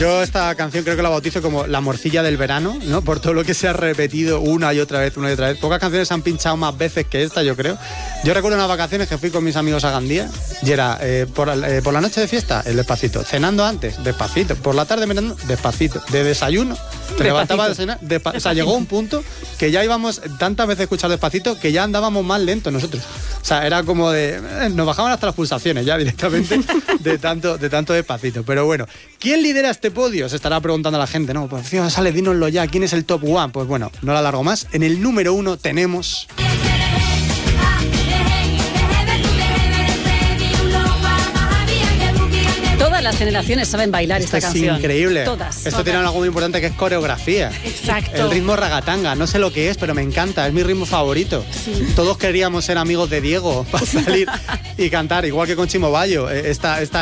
Yo esta canción creo que la bautizo como la morcilla del verano, ¿no? Por todo lo que se ha repetido una y otra vez. Pocas canciones se han pinchado más veces que esta, yo creo. Yo recuerdo unas vacaciones que fui con mis amigos a Gandía y era por la noche de fiesta, el Despacito. Cenando antes, Despacito. Por la tarde merendando, Despacito. De desayuno, te levantaba a desayunar, o sea, llegó un punto que ya íbamos tantas veces a escuchar Despacito que ya andábamos más lentos nosotros. O sea, era como de... nos bajaban hasta las pulsaciones ya directamente de tanto Despacito. Pero bueno, ¿quién lidera este podio? Se estará preguntando la gente, ¿no? Pues sale, dínoslo ya, ¿quién es el top one? Pues bueno, no la alargo más. En el número 1 tenemos... Todas las generaciones saben bailar esta canción. Es increíble. Todas. Esto tiene algo muy importante que es coreografía. Exacto. El ritmo ragatanga, no sé lo que es, pero me encanta, es mi ritmo favorito. Sí. Todos queríamos ser amigos de Diego para salir y cantar, igual que con Chimo Bayo. Esta